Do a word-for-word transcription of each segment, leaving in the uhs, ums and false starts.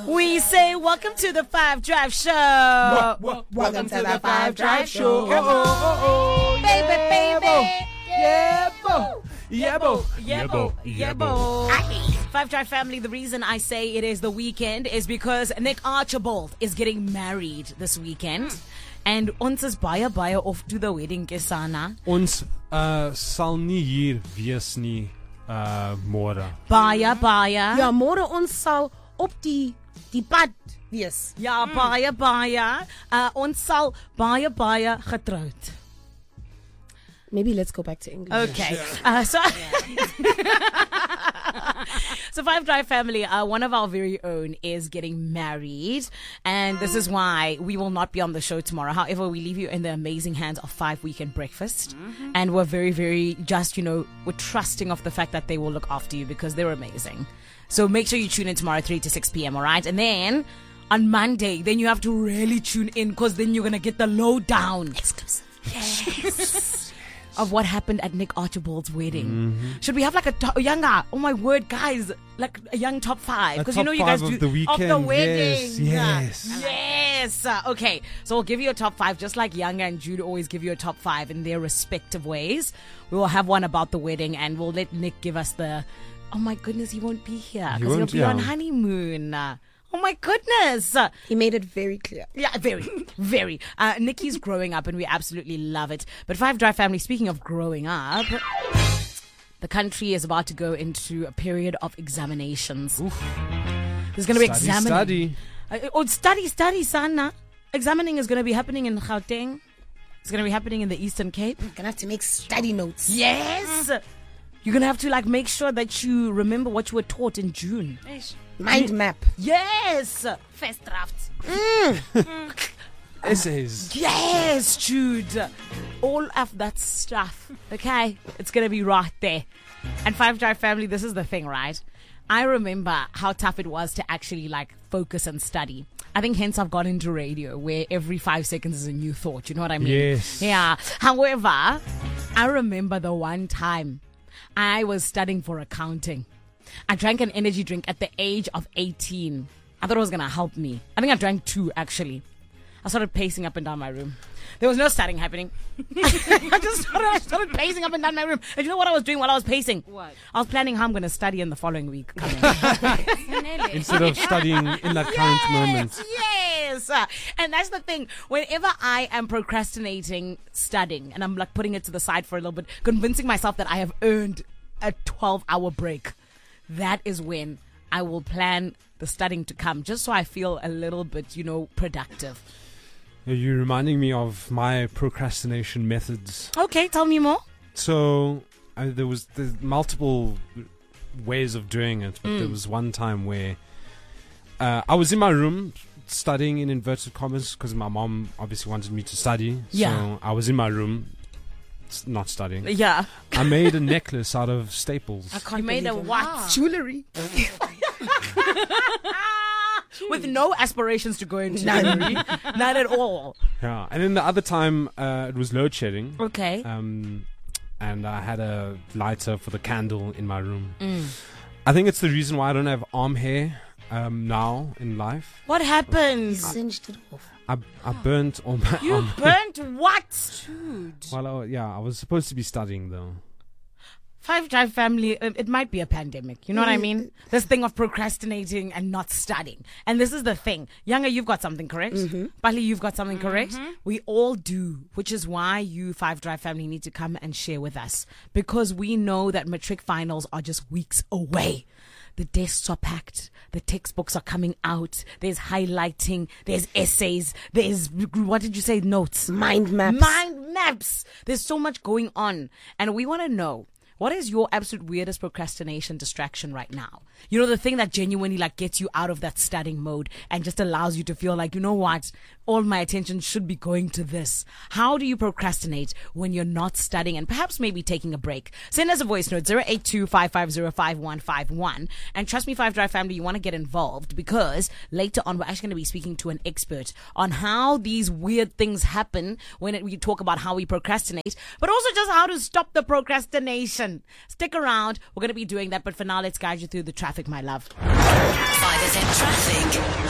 We say welcome to the Five Drive Show. Welcome, welcome, welcome to, to the Five Drive Show. Oh, oh, oh, oh. Baby, baby. Yeah, bo. Yeah, bo. Yeah, bo. Yeah, bo. Five Drive family, the reason I say it is the weekend is because Nick Archibald is getting married this weekend. And ons is baie baie off to the wedding, Kesana. Ons uh, sal nie hier wees nie uh, môre. Baie baie. Ja, môre ons sal op die die pad wees. Ja, baie baie. Uh, ons sal baie baie getroud. Maybe let's go back to English. Okay. Uh, so, so Five Drive family, uh, one of our very own is getting married. And this is why we will not be on the show tomorrow. However, we leave you in the amazing hands of Five Weekend Breakfast. Mm-hmm. And we're very, very just, you know, we're trusting of the fact that they will look after you because they're amazing. So make sure you tune in tomorrow, three to six p.m., all right? And then on Monday, then you have to really tune in because then you're going to get the lowdown. Exclusive. Yes. Of what happened at Nick Archibald's wedding. Mm-hmm. Should we have like a to- younger, oh my word, guys, like a young top five? Because you know you guys of do the weekend. of the wedding. Yes, yes. Yes. Uh, okay, so we'll give you a top five, just like Younger and Jude always give you a top five in their respective ways. We will have one about the wedding, and we'll let Nick give us the. Oh my goodness, he won't be here He because he'll won't, be yeah. on honeymoon. Uh, Oh my goodness. He made it very clear. Yeah, very, very. Uh, Nikki's growing up and we absolutely love it. But Five Drive family, speaking of growing up, the country is about to go into a period of examinations. Oof. There's going to be Study, examining. study. Uh, oh, study, study, sana. Examining is going to be happening in Gauteng. It's going to be happening in the Eastern Cape. You're going to have to make study notes. Yes. You're going to have to like make sure that you remember what you were taught in June. Mind map. Yes. First draft. Mm. Essays. Yes, Jude. All of that stuff. Okay? It's going to be right there. And Five Drive family, this is the thing, right? I remember how tough it was to actually like focus and study. I think hence I've got into radio where every five seconds is a new thought. You know what I mean? Yes. Yeah. However, I remember the one time I was studying for accounting. I drank an energy drink at the age of eighteen. I thought it was going to help me. I think I drank two, actually. I started pacing up and down my room. There was no studying happening. I just started, I started pacing up and down my room. And you know what I was doing while I was pacing? What? I was planning how I'm going to study in the following week coming. Instead of studying in that current moment. Yes. Uh, And that's the thing. Whenever I am procrastinating studying and I'm like putting it to the side for a little bit, convincing myself that I have earned a twelve hour break, that is when I will plan the studying to come, just so I feel a little bit, you know, productive. You're reminding me of my procrastination methods. Okay, tell me more. So uh, there was the multiple ways of doing it, but Mm. there was one time where uh, I was in my room studying in inverted commas because my mom obviously wanted me to study. Yeah. So I was in my room s- not studying. Yeah. I made a necklace out of staples. I can't You made a believe it. what? Jewelry. With no aspirations to go into jewelry. Not at all. Yeah. And then the other time uh, it was load shedding. Okay. Um, and I had a lighter for the candle in my room. Mm. I think it's the reason why I don't have arm hair um, now in life. What happened? Singed it off. I I burnt all my You arm. burnt what? Dude. Well, I, yeah, I was supposed to be studying though. Five Drive family, it, it might be a pandemic. You know what I mean? This thing of procrastinating and not studying. And this is the thing. Younger, you've got something correct. Mm-hmm. Bali, you've got something correct. We all do, which is why you Five Drive family need to come and share with us. Because we know that matric finals are just weeks away. The desks are packed. The textbooks are coming out. There's highlighting. There's essays. There's, what did you say? Notes. Mind maps. Mind maps. There's so much going on. And we want to know, what is your absolute weirdest procrastination distraction right now? You know, the thing that genuinely like gets you out of that studying mode and just allows you to feel like, you know what? All my attention should be going to this. How do you procrastinate when you're not studying and perhaps maybe taking a break? Send us a voice note, zero eight two, five five zero, five one five one. And trust me, Five Drive family, you want to get involved because later on we're actually going to be speaking to an expert on how these weird things happen when it, we talk about how we procrastinate, but also just how to stop the procrastination. Stick around. We're going to be doing that. But for now, let's guide you through the traffic, my love. five S M traffic.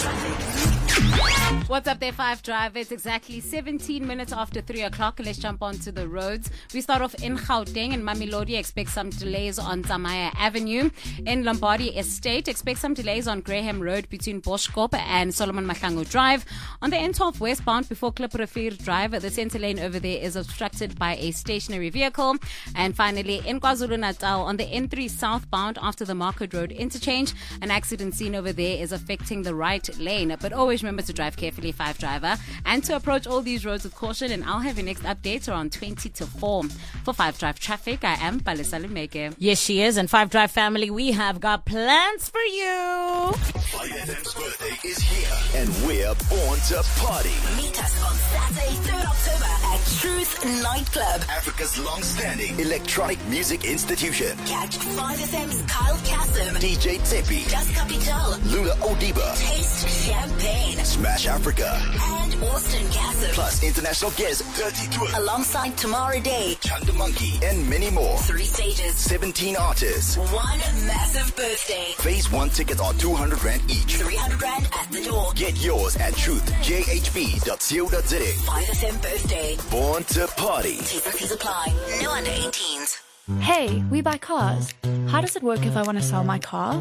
What's up there, Five Drive? It's exactly seventeen minutes after three o'clock. Let's jump onto the roads. We start off in Gauteng and Mamelodi. Expect some delays on Zamaya Avenue. In Lombardy Estate, expect some delays on Graham Road between Boschkop and Solomon Mahlangu Drive. On the N twelve westbound before Klipperrivier Drive, the center lane over there is obstructed by a stationary vehicle. And finally, in KwaZulu-Natal, on the N three southbound after the Market Road interchange, an accident scene over there is affecting the right lane. But always remember to drive carefully, Five Driver, and to approach all these roads with caution. And I'll have your next update around twenty to four. For Five Drive Traffic, I am Palesa Lumeke. Yes, she is. And Five Drive family, we have got plans for you. five F M's birthday is here, and we're born to party. Meet us on Saturday, third October at Truth Nightclub, Africa's long-standing electronic music institution. Catch five F M's Kyle Kasim, D J Tippy, Das Capital, Lula Odiba, Taste Champagne, Smash Africa, and Austin Kasim. plus international guest Dirty Twill, Alongside Tomorrow Day, Chanda Monkey, and many more. three stages, seventeen artists. one massive birthday. Phase one tickets are two hundred rand each. three hundred rand at the door. Get yours at truth j h b dot co dot z a. five F M birthday. Born to party. T's and C's apply. No under eighteens. Hey, we buy cars. How does it work if I want to sell my car?